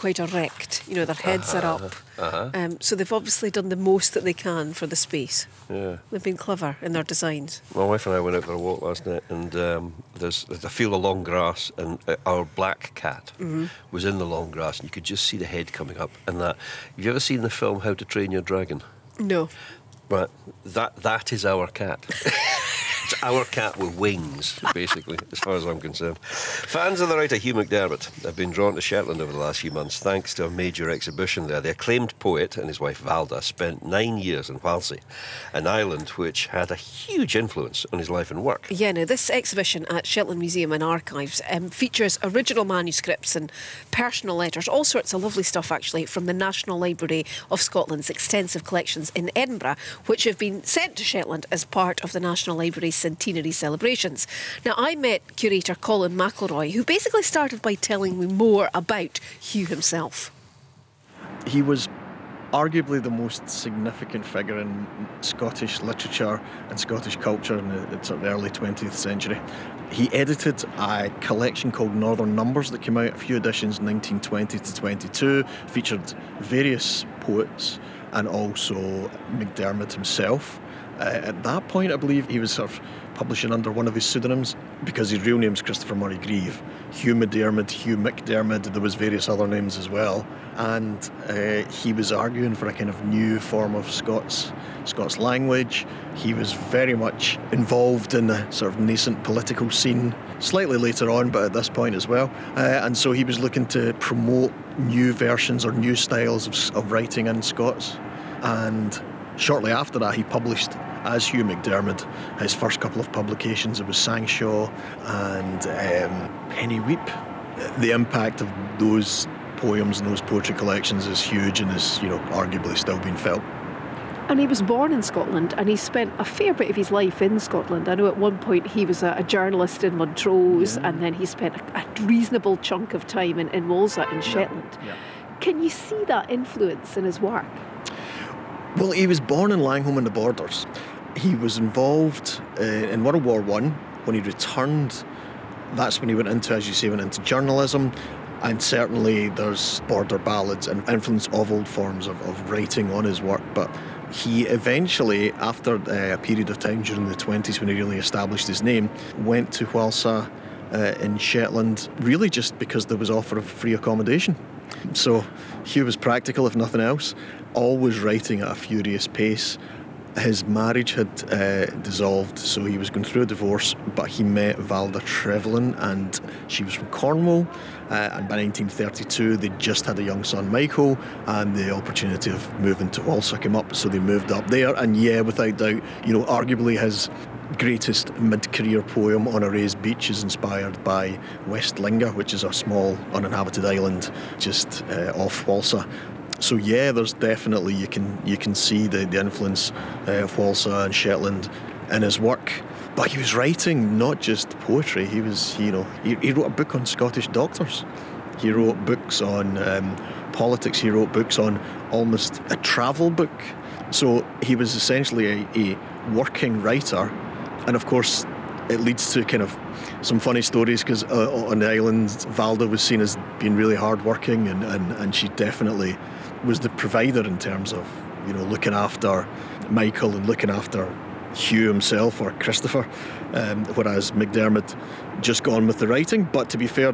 quite erect. You know, their heads are up. So they've obviously done the most that they can for the space. Yeah. They've been clever in their designs. My wife and I went out for a walk last night, and there's a field of long grass, and our black cat was in the long grass, and you could just see the head coming up. And that. Have you ever seen the film How to Train Your Dragon? No. Right, that is our cat. It's our cat with wings, basically, as far as I'm concerned. Fans of the writer Hugh McDermott have been drawn to Shetland over the last few months thanks to a major exhibition there. The acclaimed poet and his wife Valda spent 9 years in Walsey, an island which had a huge influence on his life and work. Yeah, now this exhibition at Shetland Museum and Archives features original manuscripts and personal letters, all sorts of lovely stuff actually from the National Library of Scotland's extensive collections in Edinburgh, which have been sent to Shetland as part of the National Library's centenary celebrations. Now, I met curator Colin McElroy, who basically started by telling me more about Hugh himself. He was arguably the most significant figure in Scottish literature and Scottish culture in the sort of early 20th century. He edited a collection called Northern Numbers that came out, a few editions, 1920 to 22, featured various poets and also McDermott himself. At that point, I believe he was sort of publishing under one of his pseudonyms because his real name's Christopher Murray Grieve. Hugh McDermott, Hugh McDermott, there was various other names as well. And he was arguing for a kind of new form of Scots language. He was very much involved in the sort of nascent political scene, slightly later on, but at this point as well. And so he was looking to promote new versions or new styles of writing in Scots. And shortly after that, he published, as Hugh McDermott, his first couple of publications. It was Sangshaw and Pennyweep. The impact of those poems and those poetry collections is huge and is, arguably still being felt. And he was born in Scotland, and he spent a fair bit of his life in Scotland. I know at one point he was a journalist in Montrose, and then he spent a reasonable chunk of time in Walsall in Shetland. Yeah. Can you see that influence in his work? Well, he was born in Langholm on the Borders. He was involved in World War I. When he returned, that's when he went into journalism. And certainly there's border ballads and influence of old forms of writing on his work. But he eventually, after a period of time during the 20s when he really established his name, went to Walsall in Shetland, really just because there was offer of free accommodation. So Hugh was practical, if nothing else, always writing at a furious pace. His marriage had dissolved, so he was going through a divorce, but he met Valda Trevelyan, and she was from Cornwall, and by 1932 they just had a young son, Michael, and the opportunity of moving to Walsall came up, so they moved up there. And yeah, without doubt, arguably his greatest mid-career poem, On a Raised Beach, is inspired by West Linga, which is a small uninhabited island just off Walsall. So yeah, there's definitely, you can see the influence of Walsall and Shetland in his work. But he was writing not just poetry. He was, he wrote a book on Scottish doctors. He wrote books on politics. He wrote books on almost a travel book. So he was essentially a working writer. And of course, it leads to kind of some funny stories because on the island, Valda was seen as being really hardworking, and she definitely was the provider in terms of, looking after Michael and looking after Hugh himself or Christopher, whereas McDermott just got on with the writing. But to be fair,